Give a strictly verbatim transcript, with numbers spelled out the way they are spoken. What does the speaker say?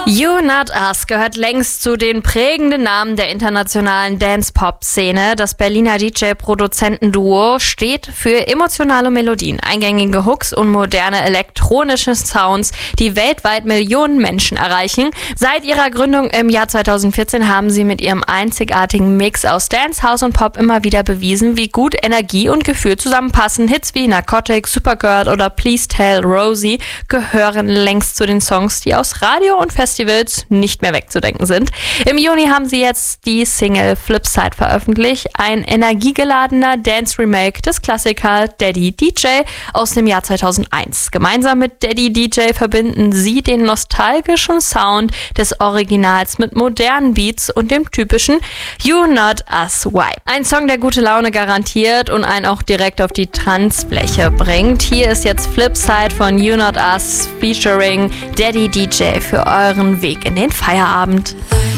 You Not Us gehört längst zu den prägenden Namen der internationalen Dance-Pop-Szene. Das Berliner D J-Produzentenduo steht für emotionale Melodien, eingängige Hooks und moderne elektronische Sounds, die weltweit Millionen Menschen erreichen. Seit ihrer Gründung im Jahr zweitausendvierzehn haben sie mit ihrem einzigartigen Mix aus Dance, House und Pop immer wieder bewiesen, wie gut Energie und Gefühl zusammenpassen. Hits wie Narcotic, Supergirl oder Please Tell Rosie gehören längst zu den Songs, die aus Radio und Festivals nicht mehr wegzudenken sind. Im Juni haben sie jetzt die Single Flipside veröffentlicht, ein energiegeladener Dance-Remake des Klassikers Daddy D J aus dem Jahr zweitausendeins. Gemeinsam mit Daddy D J verbinden sie den nostalgischen Sound des Originals mit modernen Beats und dem typischen You Not Us Vibe. Ein Song, der gute Laune garantiert und einen auch direkt auf die Tanzfläche bringt. Hier ist jetzt Flipside von You Not Us featuring Daddy D J für euren Weg in den Feierabend.